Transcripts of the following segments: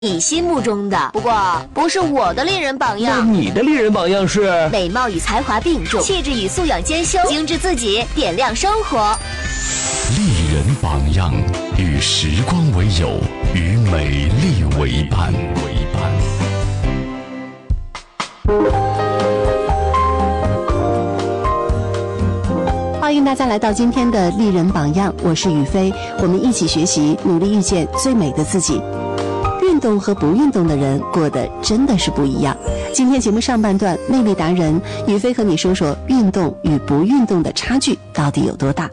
你心目中的，不过不是我的丽人榜样。 那你的丽人榜样是？ 美貌与才华并重，气质与素养兼修，精致自己，点亮生活。 丽人榜样，与时光为友，与美丽为伴。 欢迎大家来到今天的丽人榜样，我是雨飞，我们一起学习，努力遇见最美的自己。运动和不运动的人过得真的是不一样。今天节目上半段，魅力达人雨飞和你说说运动与不运动的差距到底有多大。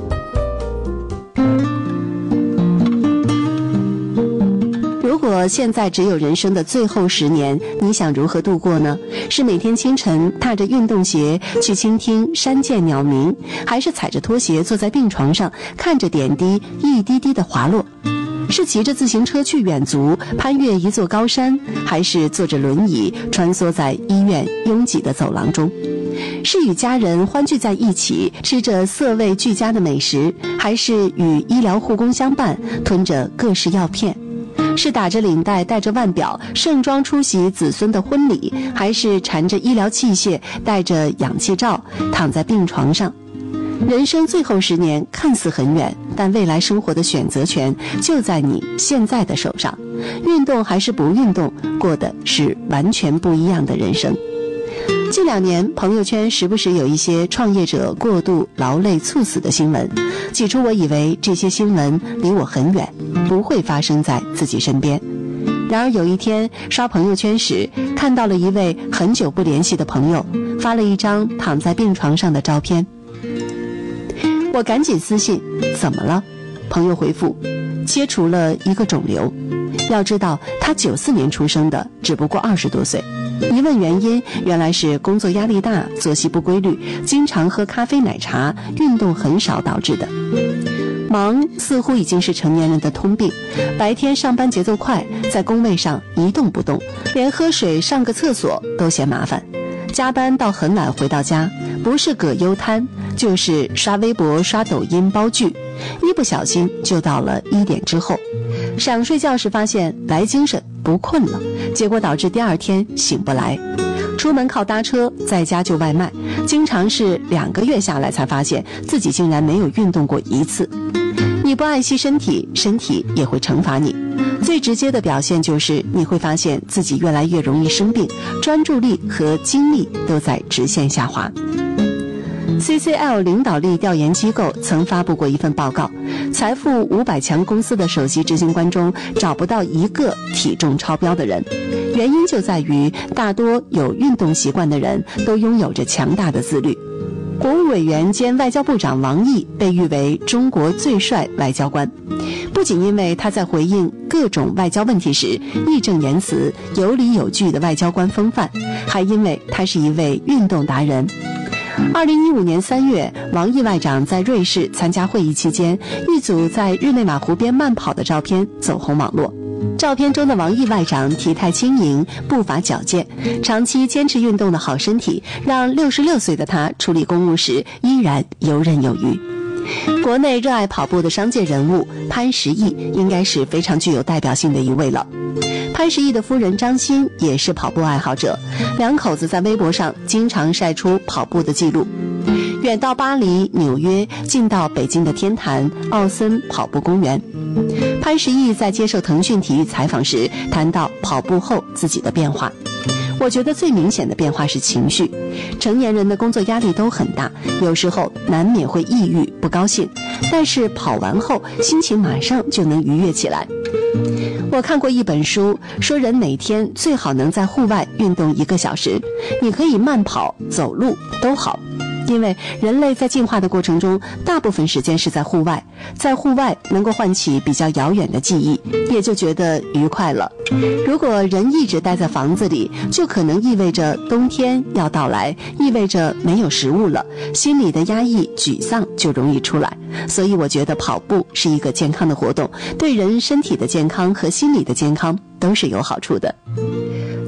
如果现在只有人生的最后10年，你想如何度过呢？是每天清晨踏着运动鞋去倾听山涧鸟鸣，还是踩着拖鞋坐在病床上看着点滴一滴滴的滑落？是骑着自行车去远足攀越一座高山，还是坐着轮椅穿梭在医院拥挤的走廊中？是与家人欢聚在一起吃着色味俱佳的美食，还是与医疗护工相伴吞着各式药片？是打着领带戴着腕表盛装出席子孙的婚礼，还是缠着医疗器械戴着氧气罩躺在病床上？人生最后10年看似很远，但未来生活的选择权就在你现在的手上。运动还是不运动，过的是完全不一样的人生。近2年，朋友圈时不时有一些创业者过度劳累猝死的新闻。起初我以为这些新闻离我很远，不会发生在自己身边。然而有一天刷朋友圈时，看到了一位很久不联系的朋友发了一张躺在病床上的照片。我赶紧私信，怎么了？朋友回复，切除了一个肿瘤。要知道他94年出生的，只不过20多岁。一问原因，原来是工作压力大，作息不规律，经常喝咖啡奶茶，运动很少导致的。忙似乎已经是成年人的通病，白天上班节奏快，在工位上一动不动，连喝水上个厕所都嫌麻烦。加班到很晚回到家，不是葛优瘫，就是刷微博刷抖音煲剧，一不小心就到了1点之后。想睡觉时发现来精神不困了，结果导致第2天醒不来。出门靠搭车，在家就外卖，经常是2个月下来才发现自己竟然没有运动过1次。你不爱惜身体，身体也会惩罚你。最直接的表现就是你会发现自己越来越容易生病，专注力和精力都在直线下滑。CCL 领导力调研机构曾发布过一份报告，财富500强公司的首席执行官中找不到一个体重超标的人，原因就在于大多有运动习惯的人都拥有着强大的自律。国务委员兼外交部长王毅被誉为中国最帅外交官，不仅因为他在回应各种外交问题时义正言辞、有理有据的外交官风范，还因为他是一位运动达人。2015年3月，王毅外长在瑞士参加会议期间，一组在日内瓦湖边慢跑的照片走红网络。照片中的王毅外长体态轻盈，步伐矫健，长期坚持运动的好身体让66岁的他处理公务时依然游刃有余。国内热爱跑步的商界人物潘石屹应该是非常具有代表性的一位了。潘石屹的夫人张欣也是跑步爱好者，两口子在微博上经常晒出跑步的记录，远到巴黎、纽约，近到北京的天坛、奥森跑步公园。潘石屹在接受腾讯体育采访时谈到跑步后自己的变化，我觉得最明显的变化是情绪。成年人的工作压力都很大，有时候难免会抑郁不高兴，但是跑完后心情马上就能愉悦起来。我看过一本书，说人每天最好能在户外运动1个小时，你可以慢跑、走路都好。因为人类在进化的过程中，大部分时间是在户外，在户外能够唤起比较遥远的记忆，也就觉得愉快了。如果人一直待在房子里，就可能意味着冬天要到来，意味着没有食物了，心里的压抑、沮丧就容易出来。所以我觉得跑步是一个健康的活动，对人身体的健康和心理的健康都是有好处的。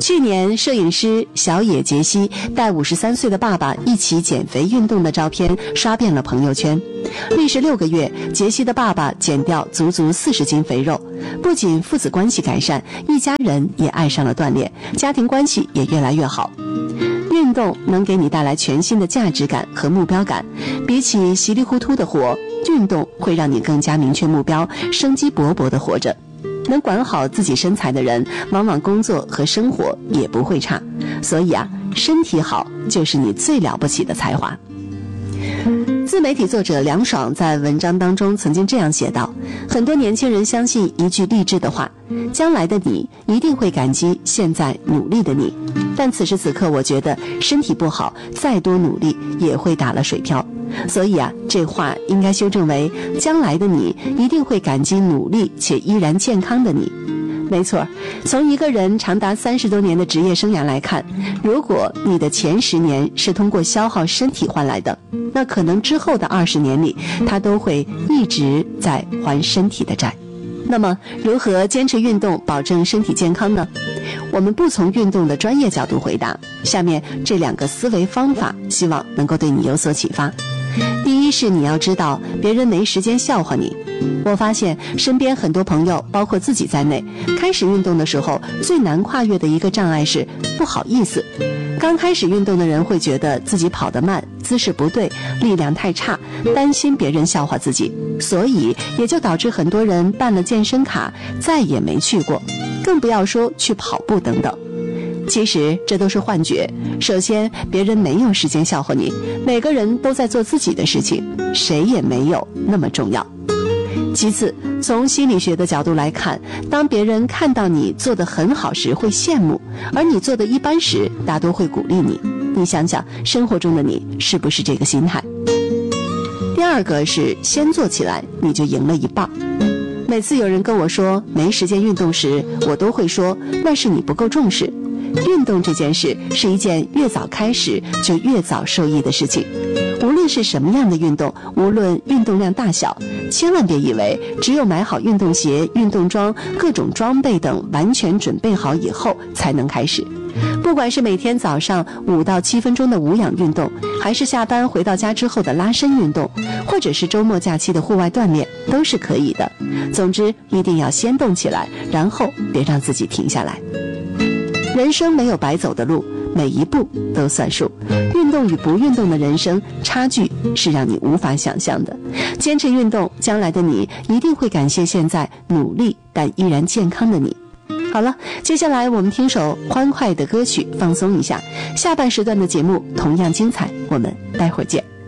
去年，摄影师小野杰西带53岁的爸爸一起减肥运动的照片刷遍了朋友圈。历时6个月，杰西的爸爸减掉足足40斤肥肉，不仅父子关系改善，一家人也爱上了锻炼，家庭关系也越来越好。运动能给你带来全新的价值感和目标感，比起稀里糊涂的活，运动会让你更加明确目标，生机勃勃地活着。能管好自己身材的人，往往工作和生活也不会差。所以啊，身体好就是你最了不起的才华。自媒体作者梁爽在文章当中曾经这样写道：很多年轻人相信一句励志的话，将来的你一定会感激现在努力的你。但此时此刻，我觉得身体不好，再多努力也会打了水漂。所以啊，这话应该修正为：将来的你一定会感激努力且依然健康的你。没错，从一个人长达30多年的职业生涯来看，如果你的前10年是通过消耗身体换来的，那可能之后的20年里，他都会一直在还身体的债。那么，如何坚持运动，保证身体健康呢？我们不从运动的专业角度回答，下面这2个思维方法，希望能够对你有所启发。第一是你要知道，别人没时间笑话你。我发现身边很多朋友，包括自己在内，开始运动的时候，最难跨越的一个障碍是不好意思。刚开始运动的人会觉得自己跑得慢，姿势不对，力量太差，担心别人笑话自己，所以也就导致很多人办了健身卡再也没去过，更不要说去跑步等等。其实这都是幻觉。首先，别人没有时间笑话你，每个人都在做自己的事情，谁也没有那么重要。其次，从心理学的角度来看，当别人看到你做得很好时会羡慕，而你做得一般时大多会鼓励你。你想想，生活中的你是不是这个心态？第二个是先做起来，你就赢了一半。每次有人跟我说没时间运动时，我都会说那是你不够重视。运动这件事是一件越早开始就越早受益的事情。无论是什么样的运动，无论运动量大小，千万别以为只有买好运动鞋、运动装、各种装备等完全准备好以后才能开始。不管是每天早上5到7分钟的无氧运动，还是下班回到家之后的拉伸运动，或者是周末假期的户外锻炼，都是可以的。总之，一定要先动起来，然后别让自己停下来。人生没有白走的路，每一步都算数。运动与不运动的人生差距是让你无法想象的。坚持运动，将来的你一定会感谢现在努力但依然健康的你。好了，接下来我们听首欢快的歌曲放松一下。下半时段的节目同样精彩，我们待会儿见。